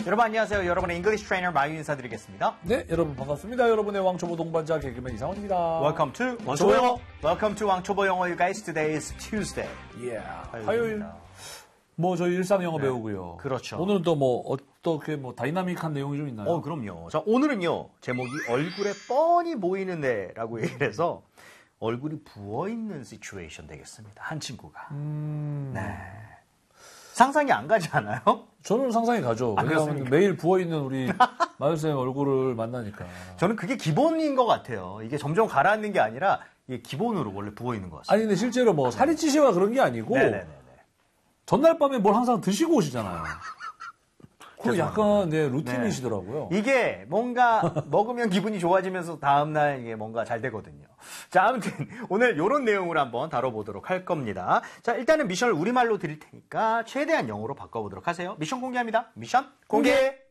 여러분 안녕하세요. 여러분의 잉글리시 트레이너 마유 인사드리겠습니다. 네, 여러분 반갑습니다. 여러분의 왕초보 동반자 개그맨 이상원입니다. Welcome to 왕초보 영어. Welcome to 왕초보 영어. You guys, today is Tuesday. 화요일. 뭐 저희 일상 영어 배우고요. 그렇죠. 오늘은 또 뭐 어떻게 뭐 다이나믹한 내용이 좀 있나요? 그럼요. 자, 오늘은요. 제목이 얼굴에 뻔히 보이는데라고 얘기를 해서 얼굴이 부어있는 시츄에이션 되겠습니다. 한 친구가. 네. 상상이 안 가지 않아요? 저는 상상이 가죠. 왜냐하면 매일 부어있는 우리 마유쌤 얼굴을 만나니까. 저는 그게 기본인 것 같아요. 이게 점점 가라앉는 게 아니라 이게 기본으로 원래 부어있는 것 같습니다. 아니 근데 실제로 뭐 살이 찌시거나 그런 게 아니고 전날 밤에 뭘 항상 드시고 오시잖아요. 그 약간 루틴이시더라고요. 이게 뭔가 먹으면 기분이 좋아지면서 다음날 이게 뭔가 잘 되거든요. 자, 아무튼 오늘 이런 내용을 한번 다뤄보도록 할 겁니다. 자, 일단은 미션을 우리말로 드릴 테니까 최대한 영어로 바꿔보도록 하세요. 미션 공개합니다. 미션 공개!